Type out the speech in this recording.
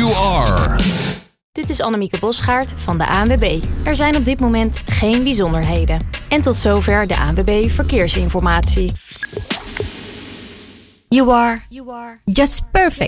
You Are. Dit is Annemieke Bosgaard van de ANWB. Er zijn op dit moment geen bijzonderheden. En tot zover de ANWB Verkeersinformatie. You are just perfect.